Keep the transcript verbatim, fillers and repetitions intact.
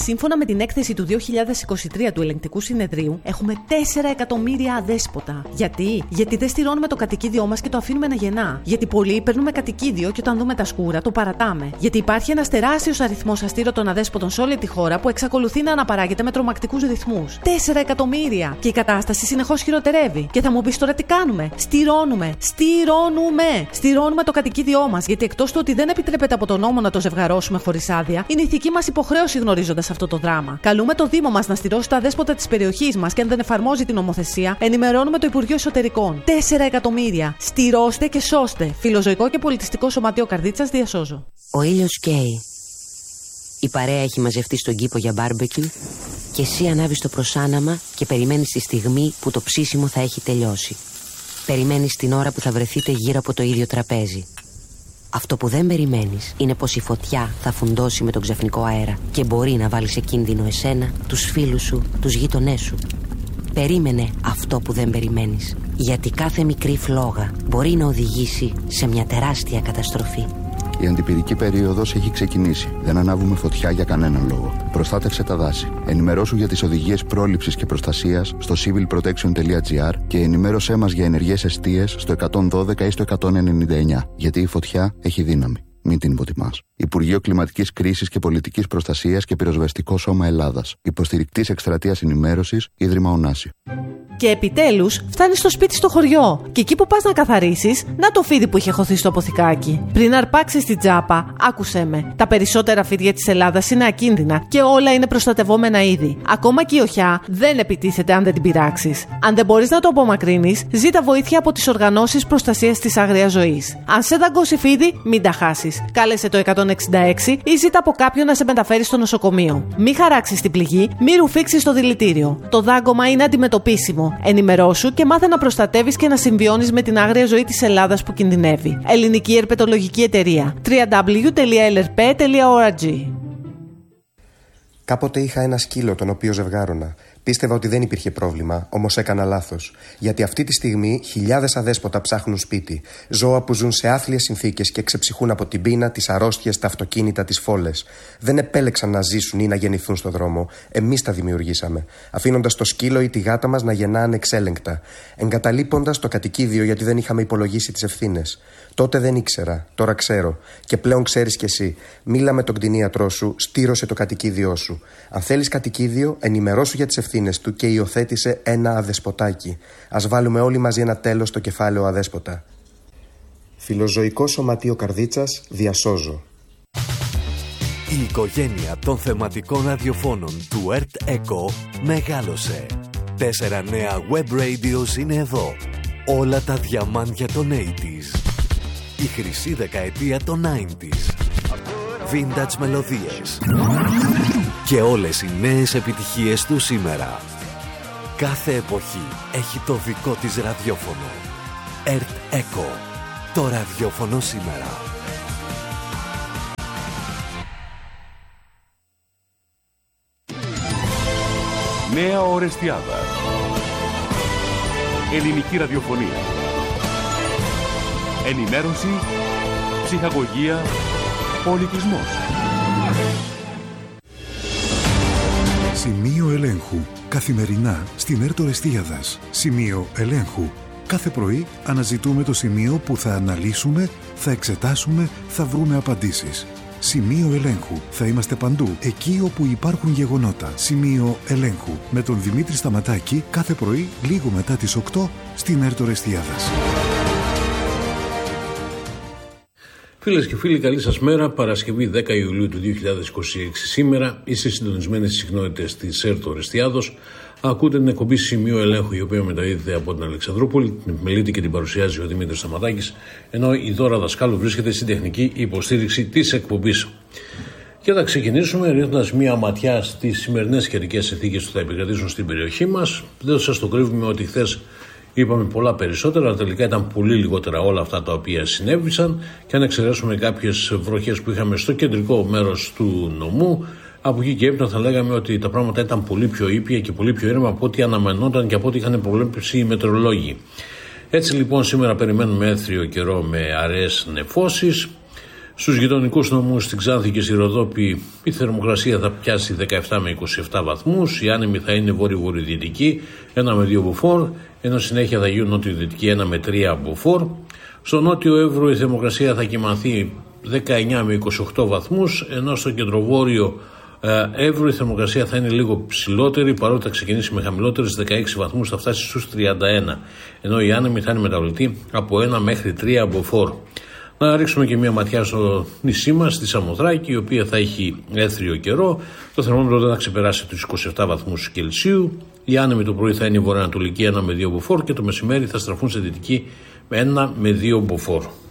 Σύμφωνα με την έκθεση του δύο χιλιάδες είκοσι τρία του Ελεγκτικού Συνεδρίου, έχουμε τέσσερα εκατομμύρια αδέσποτα. Γιατί? Γιατί δεν στηρώνουμε το κατοικίδιό μας και το αφήνουμε να γεννά. Γιατί πολλοί παίρνουμε κατοικίδιο και όταν δούμε τα σκούρα το παρατάμε. Γιατί υπάρχει ένας τεράστιος αριθμός αστήρωτων αδέσποτων σε όλη τη χώρα που εξακολουθεί να αναπαράγεται με τρομακτικούς ρυθμούς. τέσσερα εκατομμύρια! Και η κατάσταση συνεχώς χειροτερεύει. Και θα μου πεις τώρα τι κάνουμε? Στηρώνουμε! Στηρώνουμε! Στηρώνουμε το κατοικίδιό μας. Γιατί εκτός του ότι δεν επιτρέπεται από τον νόμο να το ζευγαρώσουμε χωρίς άδεια, είναι ηθική μας υποχρέωση γνωρίζοντας αυτό το δράμα. Καλούμε το Δήμο μας να στηρώσει τα αδέσποτα της περιοχής μας και αν δεν εφαρμόζει την νομοθεσία, ενημερώνουμε το Υπουργείο Εσωτερικών. τέσσερα εκατομμύρια! Στηρώστε και σώστε! Φιλοζωικό και πολιτιστικό σωματείο Καρδίτσας, διασώζω. Ο ήλιος καίει. Η παρέα έχει μαζευτεί στον κήπο για μπάρμπεκιου και εσύ ανάβεις το προσάναμα και περιμένεις τη στιγμή που το ψήσιμο θα έχει τελειώσει. Περιμένεις την ώρα που θα βρεθείτε γύρω από το ίδιο τραπέζι. Αυτό που δεν περιμένεις είναι πως η φωτιά θα φουντώσει με τον ξαφνικό αέρα και μπορεί να βάλει σε κίνδυνο εσένα, τους φίλους σου, τους γείτονές σου. Περίμενε αυτό που δεν περιμένεις, γιατί κάθε μικρή φλόγα μπορεί να οδηγήσει σε μια τεράστια καταστροφή. Η αντιπυρική περίοδος έχει ξεκινήσει. Δεν ανάβουμε φωτιά για κανέναν λόγο. Προστάτευσε τα δάση. Ενημερώσου για τις οδηγίες πρόληψης και προστασίας στο civil protection dot gr και ενημέρωσέ μας για ενεργές εστίες στο εκατόν δώδεκα ή στο εκατόν ενενήντα εννιά. Γιατί η φωτιά έχει δύναμη. Μην την υποτιμάς. Υπουργείο Κλιματικής Κρίσης και Πολιτικής Προστασίας και Πυροσβεστικό Σώμα Ελλάδας. Υποστηρικτής εκστρατείας ενημέρωσης, Ίδρυμα Ωνάση. Και επιτέλους φτάνεις στο σπίτι στο χωριό. Και εκεί που πας να καθαρίσεις, να το φίδι που είχε χωθεί στο αποθηκάκι. Πριν αρπάξεις την τσάπα, άκουσέ με. Τα περισσότερα φίδια της Ελλάδας είναι ακίνδυνα και όλα είναι προστατευόμενα είδη. Ακόμα και η οχιά δεν επιτίθεται αν δεν την πειράξεις. Αν δεν μπορείς να το απομακρύνεις, ζήτα βοήθεια από τις οργανώσεις προστασίας της άγριας ζωής. Αν σε δαγκώσει φίδι, μην τα χάσεις. Κάλεσε το εκατόν εξήντα έξι ή ζήτα από κάποιον να σε μεταφέρει στο νοσοκομείο. Μη χαράξεις την πληγή, μη ρουφήξεις το δηλητήριο. Το δάγκωμα είναι αντιμετωπίσιμο. Ενημερώσου και μάθε να προστατεύεις και να συμβιώνεις με την άγρια ζωή της Ελλάδας που κινδυνεύει. Ελληνική Ερπετολογική Εταιρεία. double-u double-u double-u τελεία ελ αρ πι τελεία ο αρ τζι. Κάποτε είχα ένα σκύλο τον οποίο ζευγάρωνα. Πίστευα ότι δεν υπήρχε πρόβλημα, όμως έκανα λάθος. Γιατί αυτή τη στιγμή χιλιάδες αδέσποτα ψάχνουν σπίτι. Ζώα που ζουν σε άθλιες συνθήκες και ξεψυχούν από την πείνα, τις αρρώστιες, τα αυτοκίνητα, τις φόλες. Δεν επέλεξαν να ζήσουν ή να γεννηθούν στο δρόμο. Εμείς τα δημιουργήσαμε. Αφήνοντας το σκύλο ή τη γάτα μας να γεννά ανεξέλεγκτα. Εγκαταλείποντας το κατοικίδιο γιατί δεν είχαμε υπολογίσει τις ευθύνες. Τότε δεν ήξερα, τώρα ξέρω. Και πλέον ξέρεις κι εσύ. Μίλα με τον κτηνίατρό σου, στήρωσε το κατοικίδιό σου. Αν θέλεις κατοικίδιο, ενημερώσου για τις ευθύνες του και υιοθέτησε ένα αδεσποτάκι. Ας βάλουμε όλοι μαζί ένα τέλος στο κεφάλαιο αδέσποτα. Φιλοζωικό Σωματείο Καρδίτσας, διασώζω. Η οικογένεια των θεματικών ραδιοφώνων του ΕΡΤ ΕΚΟ μεγάλωσε. Τέσσερα νέα web radios είναι εδώ. Όλα τα διαμάντια των ογδόντα. Η χρυσή δεκαετία των ενενήντα. Vintage μελωδίες. Και όλες οι νέες επιτυχίες του σήμερα. Κάθε εποχή έχει το δικό της ραδιόφωνο. ΕΡΤ ΕΚΟ. Το ραδιόφωνο σήμερα. Νέα Ορεστιάδα. Ελληνική ραδιοφωνία. Ενημέρωση, ψυχαγωγία, πολιτισμός. Σημείο ελέγχου. Καθημερινά στην ΕΡΤ Ορεστίαδας. Σημείο ελέγχου. Κάθε πρωί αναζητούμε το σημείο που θα αναλύσουμε, θα εξετάσουμε, θα βρούμε απαντήσεις. Σημείο ελέγχου. Θα είμαστε παντού, εκεί όπου υπάρχουν γεγονότα. Σημείο ελέγχου. Με τον Δημήτρη Σταματάκη κάθε πρωί, λίγο μετά τις οκτώ, στην ΕΡΤ Ορεστιάδας. Φίλες και φίλοι, καλή σας μέρα. Παρασκευή δέκα Ιουλίου του δύο χιλιάδες είκοσι έξι. Σήμερα είστε συντονισμένοι στις συχνότητες της ΕΡΤ Ορεστιάδος. Ακούτε την εκπομπή Σημείο Ελέγχου, η οποία μεταδίδεται από την Αλεξανδρούπολη, την επιμελείται και την παρουσιάζει ο Δημήτρης Σταματάκης, ενώ η Δώρα Δασκάλου βρίσκεται στην τεχνική υποστήριξη της εκπομπής. Και θα ξεκινήσουμε ρίχνοντας μία ματιά στις σημερινές καιρικές συνθήκες που θα επικρατήσουν στην περιοχή μας. Δεν σας το κρύβουμε ότι χθες είπαμε πολλά περισσότερα, αλλά τελικά ήταν πολύ λιγότερα όλα αυτά τα οποία συνέβησαν. Και αν εξαιρέσουμε κάποιες βροχές που είχαμε στο κεντρικό μέρος του νομού, από εκεί και έπειτα θα λέγαμε ότι τα πράγματα ήταν πολύ πιο ήπια και πολύ πιο ήρεμα από ό,τι αναμενόταν και από ό,τι είχαν προβλέψει οι μετεωρολόγοι. Έτσι λοιπόν σήμερα περιμένουμε έθριο καιρό με αραιές νεφώσεις. Στους γειτονικούς νομούς στην Ξάνθη και στη Ροδόπη η θερμοκρασία θα πιάσει δεκαεπτά με είκοσι επτά βαθμούς, οι άνεμοι θα είναι βόρειο-βορειοδυτικοί ένα με δύο μποφόρ, ενώ συνέχεια θα γίνουν νότιο-δυτικοί ένα με τρία μποφόρ. Στο νότιο Εύρο η θερμοκρασία θα κυμανθεί δεκαεννιά με είκοσι οκτώ βαθμούς, ενώ στο κεντροβόρειο Εύρο η θερμοκρασία θα είναι λίγο ψηλότερη, παρότι θα ξεκινήσει με χαμηλότερες δεκαέξι βαθμούς, θα φτάσει στους τριάντα ένα, ενώ οι άνεμοι θα είναι μεταβλητοί από ένα μέχρι τρία μποφόρ. Να ρίξουμε και μια ματιά στο νησί μας, στη Σαμοθράκη, η οποία θα έχει έθριο καιρό. Το θερμόμετρο δεν θα ξεπεράσει τους είκοσι επτά βαθμούς Κελσίου. Οι άνεμοι το πρωί θα είναι βορειοανατολικοί ένα με δύο μποφόρ και το μεσημέρι θα στραφούν σε δυτική με ένα με δύο μποφόρ.